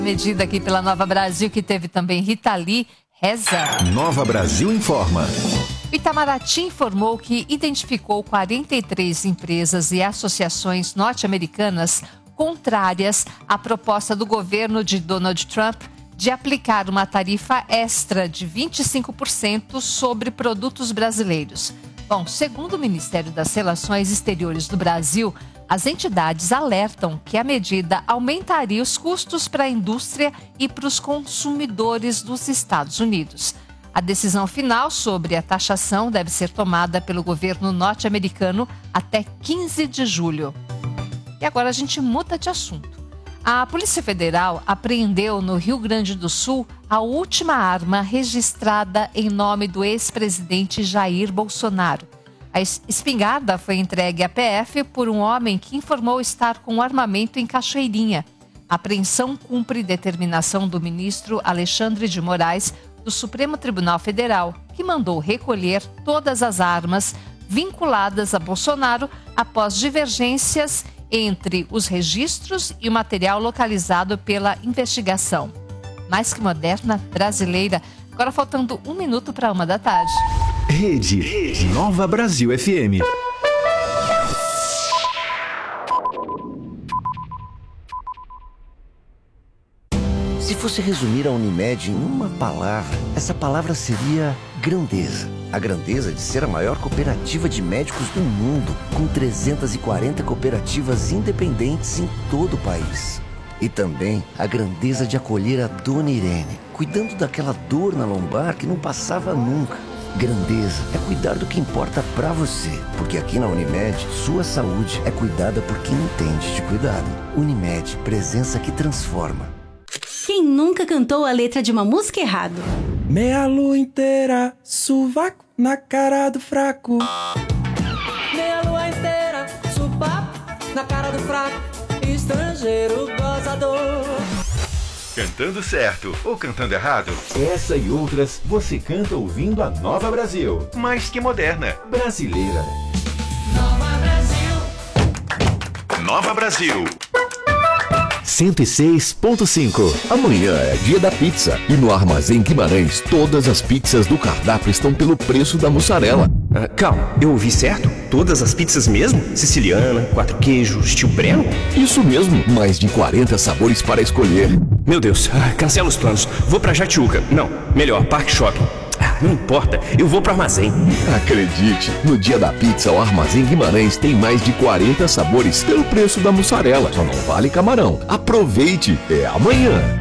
Medida aqui pela Nova Brasil, que teve também Rita Lee, reza. Nova Brasil informa. O Itamaraty informou que identificou 43 empresas e associações norte-americanas contrárias à proposta do governo de Donald Trump de aplicar uma tarifa extra de 25% sobre produtos brasileiros. Bom, segundo o Ministério das Relações Exteriores do Brasil, as entidades alertam que a medida aumentaria os custos para a indústria e para os consumidores dos Estados Unidos. A decisão final sobre a taxação deve ser tomada pelo governo norte-americano até 15 de julho. E agora a gente muda de assunto. A Polícia Federal apreendeu no Rio Grande do Sul a última arma registrada em nome do ex-presidente Jair Bolsonaro. A espingarda foi entregue à PF por um homem que informou estar com armamento em Cachoeirinha. A apreensão cumpre determinação do ministro Alexandre de Moraes do Supremo Tribunal Federal, que mandou recolher todas as armas vinculadas a Bolsonaro após divergências entre os registros e o material localizado pela investigação. Mais que moderna, brasileira. Agora faltando 1 minuto para 1h. Rede Nova Brasil FM. Se fosse resumir a Unimed em uma palavra, essa palavra seria grandeza. A grandeza de ser a maior cooperativa de médicos do mundo, com 340 cooperativas independentes em todo o país. E também a grandeza de acolher a Dona Irene, cuidando daquela dor na lombar que não passava nunca. Grandeza é cuidar do que importa pra você, porque aqui na Unimed, sua saúde é cuidada por quem entende de cuidado. Unimed, presença que transforma. Quem nunca cantou a letra de uma música errado? Meia lua inteira, sovaco na cara do fraco. Meia lua inteira, sovaco na cara do fraco. Estrangeiro gozador. Cantando certo ou cantando errado? Essa e outras você canta ouvindo a Nova Brasil. Mais que moderna, brasileira. Nova Brasil. Nova Brasil. 106.5. Amanhã é dia da pizza e no Armazém Guimarães todas as pizzas do cardápio estão pelo preço da mussarela. Calma, eu ouvi certo? Todas as pizzas mesmo? Siciliana, 4 queijos, tio Breno? Isso mesmo, mais de 40 sabores para escolher. Meu Deus, cancela os planos. Vou pra Jatiuca. Não, melhor, Parque Shopping. Não importa, eu vou pro Armazém. Acredite, no dia da pizza o Armazém Guimarães tem mais de 40 sabores pelo preço da mussarela. Só não vale camarão. Aproveite, é amanhã.